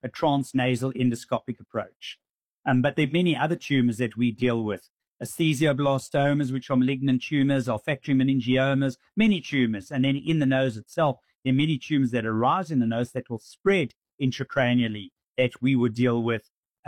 a transnasal endoscopic approach. But there are many other tumors that we deal with. Esthesioblastomas, which are malignant tumors, olfactory meningiomas, many tumors. And then in the nose itself, there are many tumors that arise in the nose that will spread intracranially that we would deal with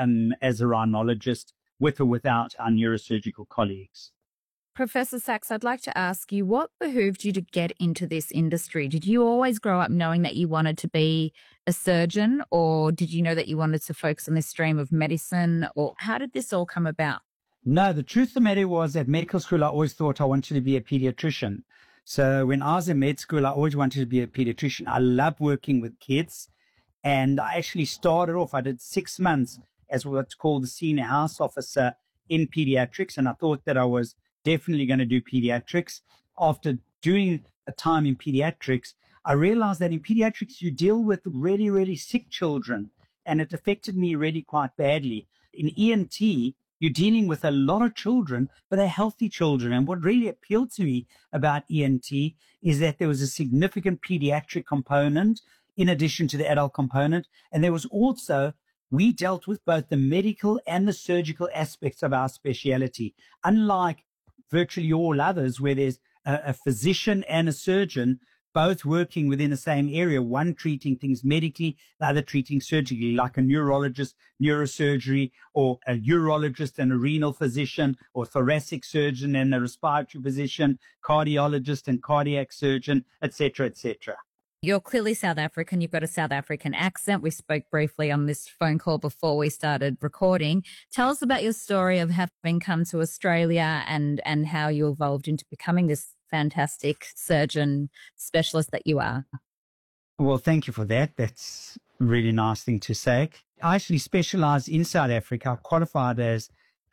as a rhinologist, with or without our neurosurgical colleagues. Professor Sachs, I'd like to ask you, what behooved you to get into this industry? Did you always grow up knowing that you wanted to be a surgeon, or did you know that you wanted to focus on this stream of medicine, or how did this all come about? No, the truth of the matter was at medical school, I always thought I wanted to be a pediatrician. So when I was in med school, I always wanted to be a pediatrician. I love working with kids. And I actually started off, I did 6 months as what's called the senior house officer in pediatrics. And I thought that I was definitely going to do pediatrics. After doing a time in pediatrics, I realized that in pediatrics, you deal with really, really sick children. And it affected me really quite badly. In ENT, you're dealing with a lot of children, but they're healthy children. And what really appealed to me about ENT is that there was a significant pediatric component in addition to the adult component. And there was also, we dealt with both the medical and the surgical aspects of our specialty. Unlike virtually all others, where there's a physician and a surgeon both working within the same area, one treating things medically, the other treating surgically, like a neurologist, neurosurgery, or a urologist and a renal physician, or thoracic surgeon and a respiratory physician, cardiologist and cardiac surgeon, etc., etc. You're clearly South African. You've got a South African accent. We spoke briefly on this phone call before we started recording. Tell us about your story of having come to Australia and how you evolved into becoming this fantastic surgeon specialist that you are. Well, thank you for that. That's a really nice thing to say. I actually specialized in South Africa. I qualified as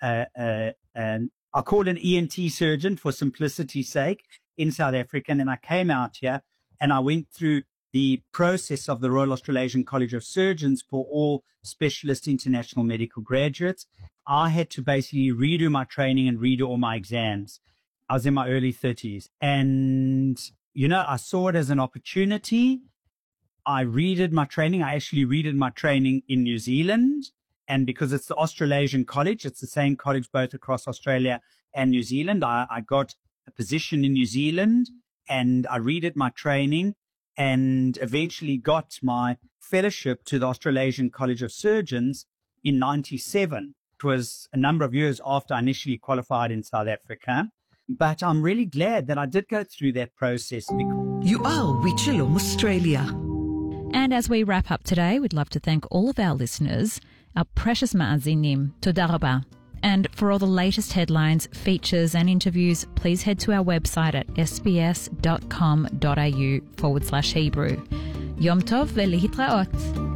I called an ENT surgeon for simplicity's sake in South Africa. And I came out here and I went through the process of the Royal Australasian College of Surgeons for all specialist international medical graduates. I had to basically redo my training and redo all my exams. I was in my early 30s. And, I saw it as an opportunity. I redid my training. I actually redid my training in New Zealand. And because it's the Australasian College, it's the same college both across Australia and New Zealand. I got a position in New Zealand and I redid my training and eventually got my fellowship to the Australasian College of Surgeons in 97. It was a number of years after I initially qualified in South Africa. But I'm really glad that I did go through that process. You are with Shalom Australia. And as we wrap up today, we'd love to thank all of our listeners, our precious ma'azinim, toda rabba. And for all the latest headlines, features and interviews, please head to our website at sbs.com.au/Hebrew. Yom Tov ve lihitraot.